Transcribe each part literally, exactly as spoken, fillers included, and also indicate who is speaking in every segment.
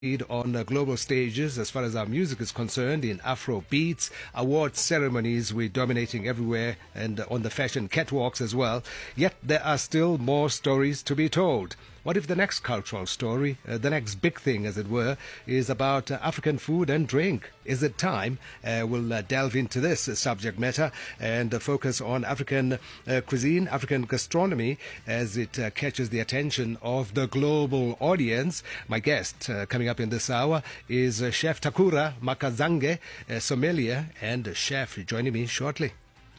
Speaker 1: on uh, global stages as far as our music is concerned, in Afro beats, award ceremonies, we're dominating everywhere, and uh, on the fashion catwalks as well. Yet there are still more stories to be told. What if the next cultural story, uh, the next big thing as it were, is about uh, African food and drink? Is it time? Uh, we'll uh, delve into this uh, subject matter and uh, focus on African uh, cuisine, African gastronomy, as it uh, catches the attention of the global audience. My guest uh, coming up in this hour is uh, Chef Takura Makazange, uh, sommelier and chef, joining me shortly.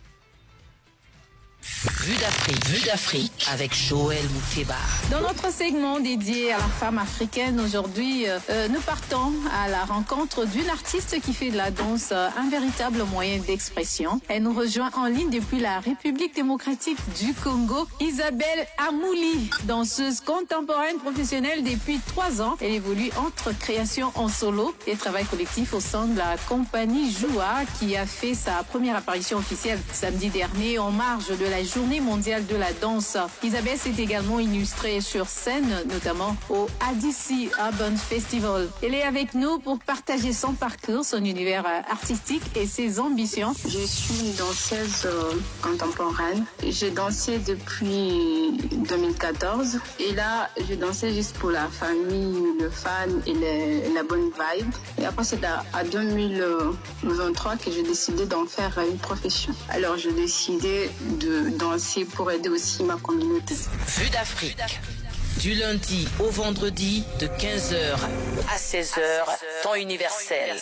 Speaker 2: Vue d'Afrique, Vue d'Afrique avec Joël Mouteba.
Speaker 3: Dans notre segment dédié à la femme africaine, aujourd'hui, euh, nous partons à la rencontre d'une artiste qui fait de la danse euh, un véritable moyen d'expression. Elle nous rejoint en ligne depuis la République démocratique du Congo, Isabelle Amouli, danseuse contemporaine professionnelle depuis trois ans. Elle évolue entre création en solo et travail collectif au sein de la compagnie Joua, qui a fait sa première apparition officielle samedi dernier en marge de la Journée mondiale de la danse. Isabelle s'est également illustrée sur scène, notamment au A D C Urban Festival. Elle est avec nous pour partager son parcours, son univers artistique et ses ambitions.
Speaker 4: Je suis une danseuse euh, contemporaine. J'ai dansé depuis deux mille quatorze et là, je dansais juste pour la famille, le fan et le, la bonne vibe. Et après, c'est à, à deux mille vingt-trois que j'ai décidé d'en faire une profession. Alors, j'ai décidé de danser pour aider aussi ma communauté.
Speaker 2: Vue d'Afrique, du lundi au vendredi de quinze heures à seize heures, temps universel.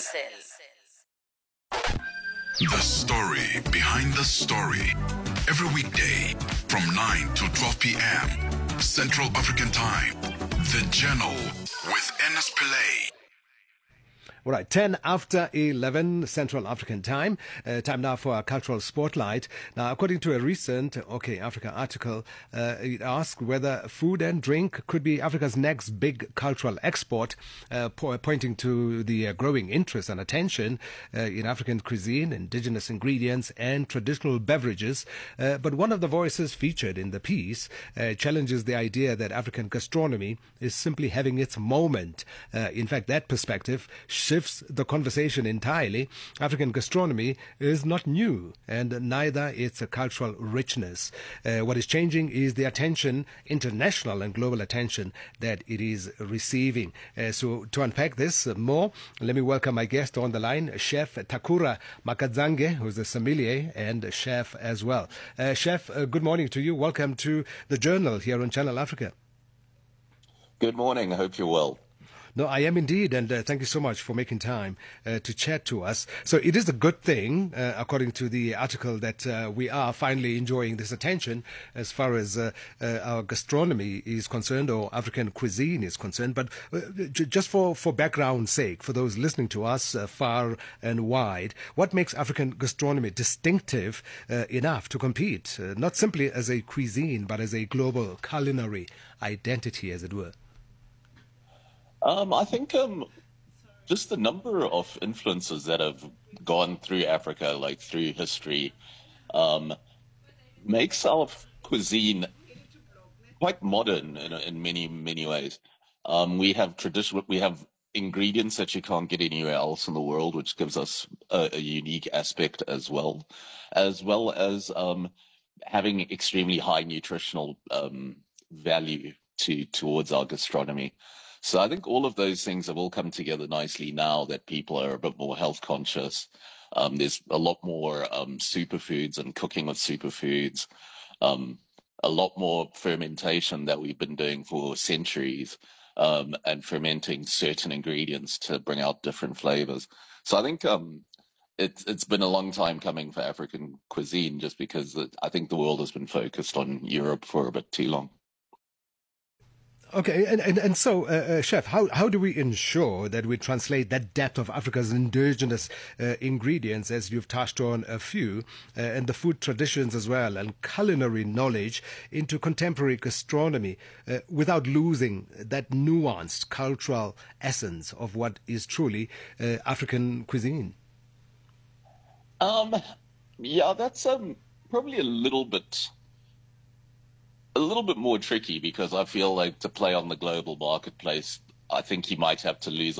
Speaker 5: The story behind the story. Every weekday from nine to twelve p.m. Central African Time. The Journal with Ernest Pillay.
Speaker 1: All right, ten after eleven Central African Time. Uh, time now for our cultural spotlight. Now, according to a recent OK Africa article, uh, it asked whether food and drink could be Africa's next big cultural export, uh, po- pointing to the uh, growing interest and attention uh, in African cuisine, indigenous ingredients, and traditional beverages. Uh, but one of the voices featured in the piece uh, challenges the idea that African gastronomy is simply having its moment. Uh, in fact, that perspective shifts the conversation entirely. African gastronomy is not new, and neither its a cultural richness. Uh, what is changing is the attention, international and global attention, that it is receiving. Uh, so to unpack this more, let me welcome my guest on the line, Chef Takura Makazange, who's a sommelier and a chef as well. Uh, chef, uh, good morning to you. Welcome to the Journal here on Channel Africa.
Speaker 6: Good morning. I hope you're well.
Speaker 1: No, I am indeed, and uh, thank you so much for making time uh, to chat to us. So it is a good thing, uh, according to the article, that uh, we are finally enjoying this attention as far as uh, uh, our gastronomy is concerned, or African cuisine is concerned. But uh, j- just for, for background's sake, for those listening to us uh, far and wide, what makes African gastronomy distinctive uh, enough to compete, uh, not simply as a cuisine, but as a global culinary identity, as it were?
Speaker 6: Um, I think um, just the number of influences that have gone through Africa, like through history, um, makes our cuisine quite modern in, in many, many ways. Um, we have traditional, we have ingredients that you can't get anywhere else in the world, which gives us a, a unique aspect as well, as well as um, having extremely high nutritional um, value to towards our gastronomy. So I think all of those things have all come together nicely now that people are a bit more health conscious. Um, there's a lot more um, superfoods and cooking with superfoods, um, a lot more fermentation that we've been doing for centuries, um, and fermenting certain ingredients to bring out different flavors. So I think um, it's it's been a long time coming for African cuisine, just because it, I think the world has been focused on Europe for a bit too long.
Speaker 1: Okay, and, and, and so, uh, uh, Chef, how, how do we ensure that we translate that depth of Africa's indigenous uh, ingredients, as you've touched on a few, uh, and the food traditions as well, and culinary knowledge into contemporary gastronomy, uh, without losing that nuanced cultural essence of what is truly uh, African cuisine?
Speaker 6: Um, yeah, that's um probably a little bit... a little bit more tricky, because I feel like to play on the global marketplace, I think he might have to lose